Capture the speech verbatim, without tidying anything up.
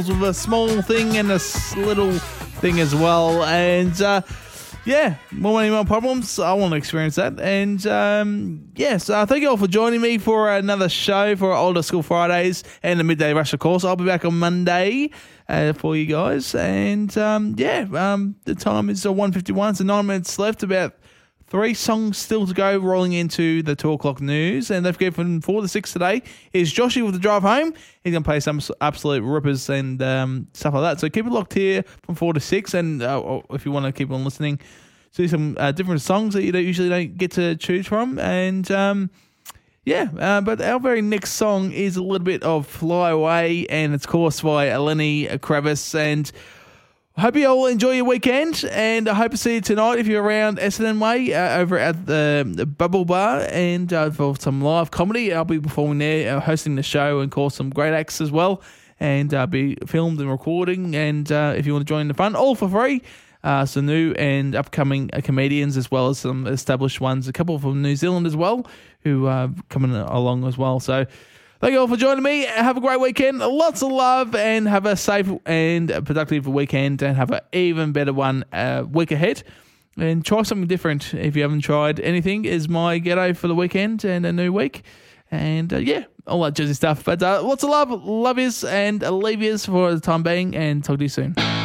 with a small thing and a s- little thing as well. And uh, yeah, more money, more problems. I want to experience that. And um, yes, uh, thank you all for joining me for another show for Older School Fridays and the Midday Rush, of course. I'll be back on Monday uh, for you guys. And um, yeah, um, the time is uh, one fifty-one, so nine minutes left, about three songs still to go, rolling into the two o'clock news. And don't forget, from four to six today is Joshy with the drive home. He's going to play some absolute rippers and um, stuff like that. So keep it locked here from four to six. And uh, if you want to keep on listening, see some uh, different songs that you don't, usually don't get to choose from. And um, yeah, uh, but our very next song is a little bit of Fly Away. And it's, of course, by Eleni Kravitz. And I hope you all enjoy your weekend, and I hope to see you tonight if you're around Essendon Way uh, over at the, the Bubble Bar, and uh, for some live comedy. I'll be performing there, uh, hosting the show, and of course some great acts as well, and uh, be filmed and recording. And uh, if you want to join the fun, all for free. Uh, some new and upcoming uh, comedians, as well as some established ones, a couple from New Zealand as well, who are coming along as well. So thank you all for joining me. Have a great weekend. Lots of love, and have a safe and productive weekend, and have an even better one uh, week ahead. And try something different if you haven't tried anything, is my ghetto for the weekend and a new week. And uh, yeah, all that jazzy stuff. But uh, lots of love, love yous, and leave yous for the time being, and talk to you soon.